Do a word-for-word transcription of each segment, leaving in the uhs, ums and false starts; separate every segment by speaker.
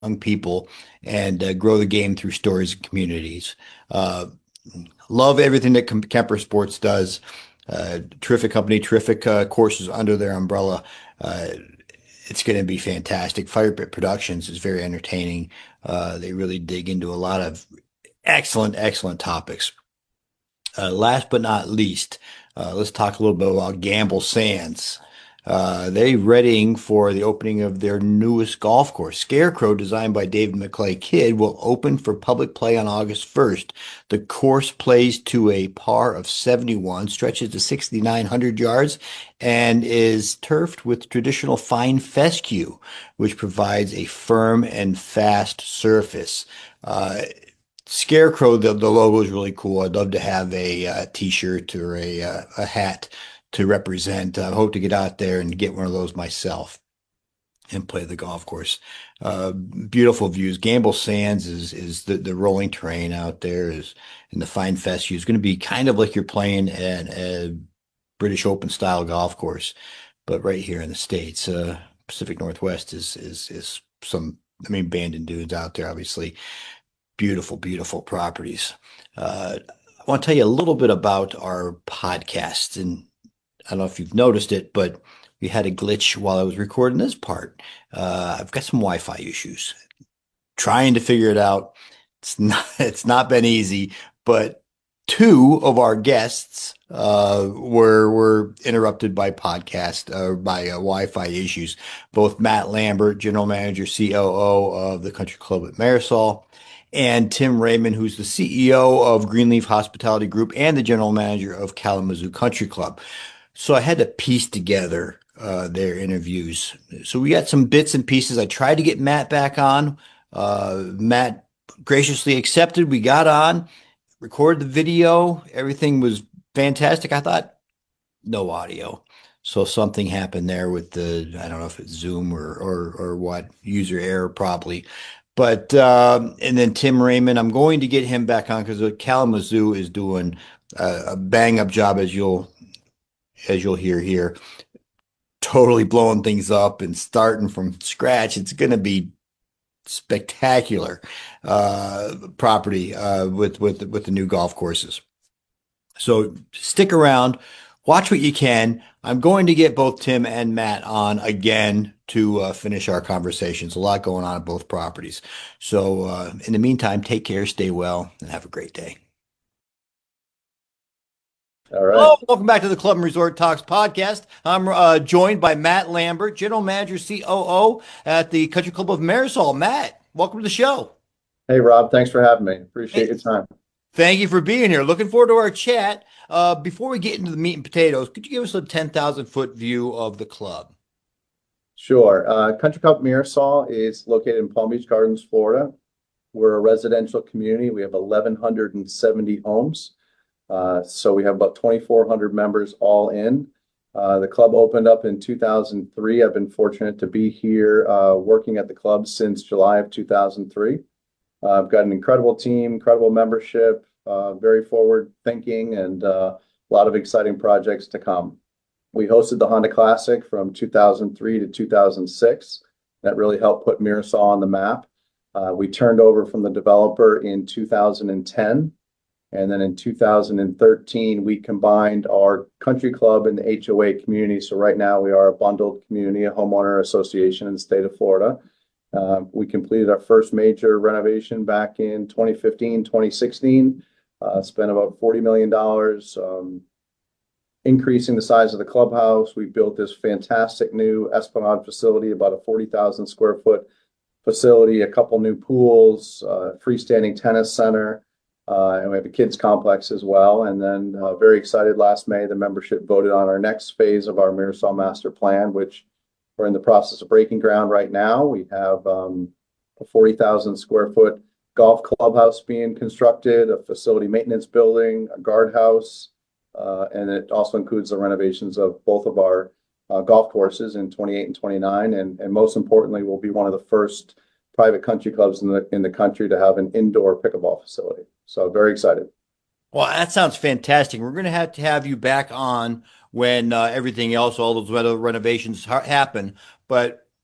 Speaker 1: young people and uh, grow the game through stories and communities. Uh, love everything that Kemper Sports does. Uh, terrific company, terrific uh, courses under their umbrella. Uh, it's going to be fantastic. Fire Pit Productions is very entertaining. Uh, they really dig into a lot of excellent, excellent topics. Uh, last but not least, uh, let's talk a little bit about Gamble Sands. Uh, they readying for the opening of their newest golf course. Scarecrow, designed by David McClay Kidd, will open for public play on August first. The course plays to a par of seventy-one, stretches to six thousand nine hundred yards, and is turfed with traditional fine fescue, which provides a firm and fast surface. Uh, Scarecrow, the, the logo is really cool. I'd love to have a, uh t-shirt or a uh, a hat to represent. I hope to get out there and get one of those myself and play the golf course. Uh, beautiful views. Gamble Sands is is the, the rolling terrain out there is and the fine fescue is going to be kind of like you're playing at a British Open style golf course, but right here in the States. Uh, Pacific Northwest is is is some I mean Bandon dudes out there, obviously beautiful, beautiful properties. Uh, I want to tell you a little bit about our podcast. And I don't know if you've noticed it, but we had a glitch while I was recording this part. Uh, I've got some Wi-Fi issues. Trying to figure it out. It's not, it's not been easy, but two of our guests uh, were were interrupted by podcast uh, by uh, Wi-Fi issues. Both Matt Lambert, General Manager, C O O of the Country Club at Marisol, and Tim Raymond, who's the C E O of Greenleaf Hospitality Group and the General Manager of Kalamazoo Country Club. So I had to piece together uh, their interviews. So we got some bits and pieces. I tried to get Matt back on. Uh, Matt graciously accepted. We got on, recorded the video. Everything was fantastic. I thought no audio. So something happened there with the, I don't know if it's Zoom or or or what, user error probably. But um, and then Tim Raymond, I'm going to get him back on because Kalamazoo is doing a, a bang up job as you'll as you'll hear here, totally blowing things up and starting from scratch. It's going to be spectacular uh, property uh, with with with the new golf courses. So stick around, watch what you can. I'm going to get both Tim and Matt on again to uh, finish our conversations. A lot going on at both properties. So uh, in the meantime, take care, stay well, and have a great day.
Speaker 2: All right.
Speaker 1: Hello, welcome back to the Club and Resort Talks podcast. I'm uh, joined by Matt Lambert, General Manager, C O O at the Country Club of Marisol. Matt, welcome to the show.
Speaker 2: Hey, Rob, thanks for having me. Appreciate
Speaker 1: Hey,
Speaker 2: your time.
Speaker 1: thank you for being here. Looking forward to our chat. Uh, before we get into the meat and potatoes, could you give us a ten thousand foot view of the club?
Speaker 2: Sure. Uh, Country Club Mirasol is located in Palm Beach Gardens, Florida. We're a residential community. We have eleven seventy homes. Uh, so we have about twenty-four hundred members all in. Uh, the club opened up in two thousand three. I've been fortunate to be here uh, working at the club since July of two thousand three. Uh, I've got an incredible team, incredible membership, uh, very forward thinking, and uh, a lot of exciting projects to come. We hosted the Honda Classic from two thousand three to two thousand six. That really helped put Mirasol on the map. Uh, we turned over from the developer in two thousand ten. And then in two thousand thirteen, we combined our country club and the H O A community. So right now we are a bundled community, a homeowner association in the state of Florida. Uh, we completed our first major renovation back in twenty fifteen, twenty sixteen, uh, spent about forty million dollars, um, increasing the size of the clubhouse. We built this fantastic new Esplanade facility, about a forty thousand square foot facility, a couple new pools, uh, freestanding tennis center. Uh, and we have a kids complex as well. And then uh, very excited last May, the membership voted on our next phase of our Mirasol master plan, which we're in the process of breaking ground right now. We have um, a forty thousand square foot golf clubhouse being constructed, a facility maintenance building, a guardhouse, uh, and it also includes the renovations of both of our uh, golf courses in twenty-eight and twenty-nine. And, and most importantly, we'll be one of the first private country clubs in the in the country to have an indoor pickleball facility. So very excited.
Speaker 1: Well, that sounds fantastic. We're going to have to have you back on when uh, everything else, all those reno- renovations ha- happen. But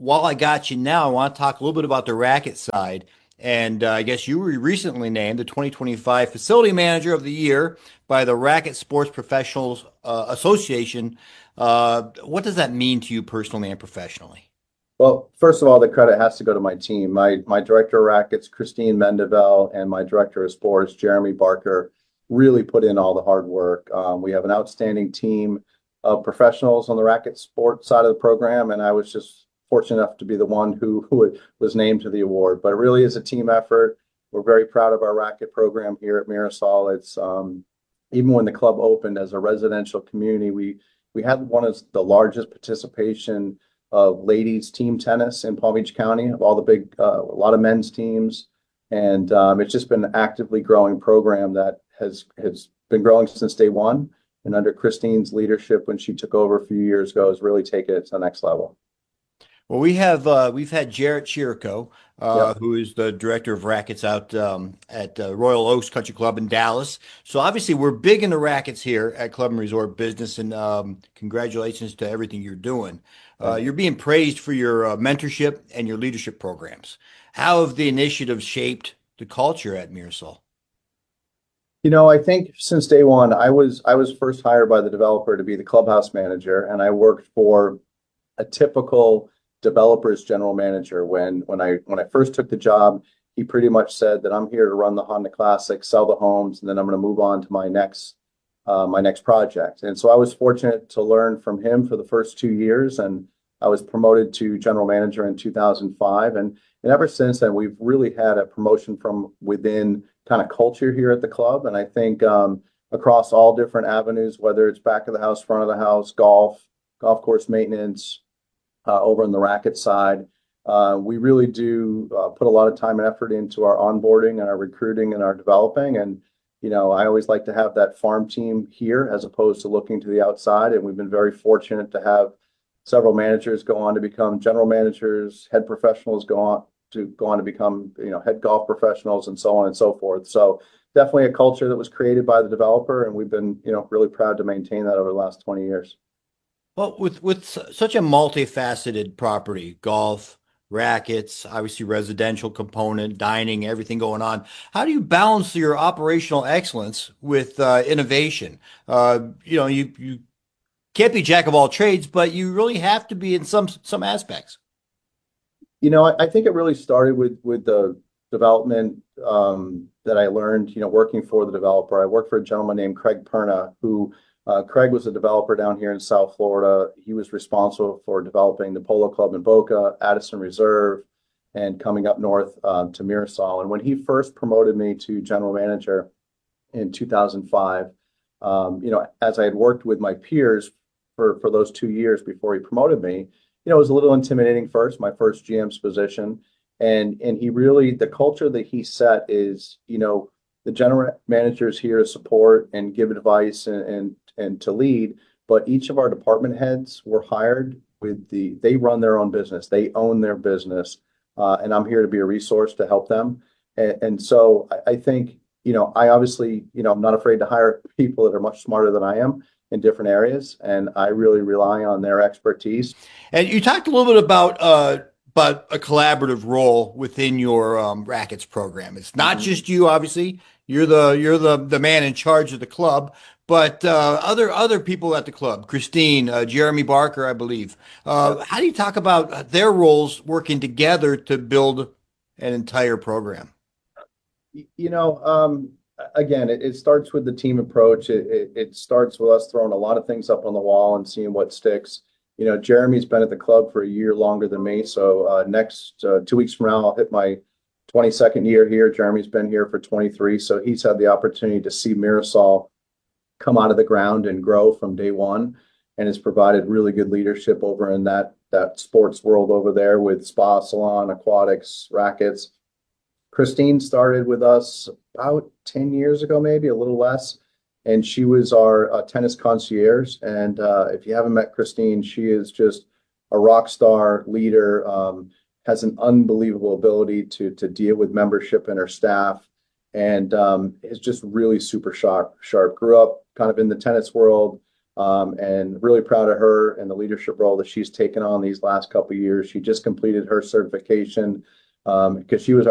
Speaker 1: while I got you now, I want to talk a little bit about the racket side. And uh, I guess you were recently named the twenty twenty-five Facility Manager of the Year by the Racket Sports Professionals uh, Association. Uh, what does that mean to you personally and professionally?
Speaker 2: Well, first of all, the credit has to go to my team. My my director of rackets, Christine Mendevel, and my director of sports, Jeremy Barker, really put in all the hard work. Um, we have an outstanding team of professionals on the racket sport side of the program, and I was just fortunate enough to be the one who who was named to the award. But it really is a team effort. We're very proud of our racket program here at Mirasol. It's um, even when the club opened as a residential community, we we had one of the largest participation of ladies team tennis in Palm Beach County, of all the big, uh, a lot of men's teams. And um, it's just been an actively growing program that has, has been growing since day one. And under Christine's leadership, when she took over a few years ago, has really taken it to the next level.
Speaker 1: Well, we have uh, we've had Jarrett Chirico, uh,
Speaker 2: Yep.
Speaker 1: who is the director of rackets out um, at uh, Royal Oaks Country Club in Dallas. So obviously, we're big into rackets here at Club and Resort Business, and um, congratulations to everything you're doing. Uh,
Speaker 2: Thank you.
Speaker 1: you're being praised for your uh, mentorship and your leadership programs. How have the initiatives shaped the culture at Mirasol?
Speaker 2: You know, I think since day one, I was I was first hired by the developer to be the clubhouse manager, and I worked for a typical developer's general manager. When when I when I first took the job, he pretty much said that I'm here to run the Honda Classic, sell the homes, and then I'm going to move on to my next uh, my next project. And so I was fortunate to learn from him for the first two years, and I was promoted to general manager in two thousand five. And and ever since then, we've really had a promotion from within kind of culture here at the club. And I think um, across all different avenues, whether it's back of the house, front of the house, golf, golf course maintenance, uh, over on the racket side. Uh, we really do uh, put a lot of time and effort into our onboarding and our recruiting and our developing. And, you know, I always like to have that farm team here as opposed to looking to the outside. And we've been very fortunate to have several managers go on to become general managers, head professionals go on to go on to become, you know, head golf professionals and so on and so forth. So definitely a culture that was created by the developer. And we've been, you know, really proud to maintain that over the last twenty years.
Speaker 1: Well, with with su- such a multifaceted property, golf, rackets, obviously residential component, dining, everything going on, how do you balance your operational excellence with uh, innovation? Uh, you know, you you can't be jack of all trades, but you really have to be in some some aspects.
Speaker 2: You know, I, I think it really started with with the development um, that I learned, you know, working for the developer. I worked for a gentleman named Craig Perna, who uh, Craig was a developer down here in South Florida. He was responsible for developing the Polo Club in Boca, Addison Reserve, and coming up north um, to Mirasol. And when he first promoted me to general manager in two thousand five, um, you know, as I had worked with my peers for for those two years before he promoted me, you know, it was a little intimidating first, my first G M's position. And and he really, the culture that he set is, you know, the general manager is here to support and give advice and and, and to lead, but each of our department heads were hired with the, they run their own business, they own their business, uh, and I'm here to be a resource to help them. And, and so I, I think, you know, I obviously, you know, I'm not afraid to hire people that are much smarter than I am in different areas, and I really rely on their expertise.
Speaker 1: And you talked a little bit about uh, about a collaborative role within your um, rackets program. It's not
Speaker 2: Mhm.
Speaker 1: just you, obviously. You're the you're the the man in charge of the club, but uh, other other people at the club, Christine, uh, Jeremy Barker, I believe. Uh,
Speaker 2: Yep.
Speaker 1: how do you talk about their roles working together to build an entire program?
Speaker 2: Y- You know, um, a- again, it, it starts with the team approach. It, it, it starts with us throwing a lot of things up on the wall and seeing what sticks. You know, Jeremy's been at the club for a year longer than me. So uh, next uh, two weeks from now, I'll hit my twenty-second year here. Jeremy's been here for twenty-three. So he's had the opportunity to see Mirasol come out of the ground and grow from day one, and has provided really good leadership over in that that sports world over there with spa, salon, aquatics, rackets. Christine started with us about ten years ago, maybe a little less. And she was our uh, tennis concierge. And uh, if you haven't met Christine, she is just a rock star leader, um, has an unbelievable ability to, to deal with membership and her staff, and um, is just really super sharp, sharp. Grew up kind of in the tennis world, Um, and really proud of her and the leadership role that she's taken on these last couple of years. She just completed her certification um, because she was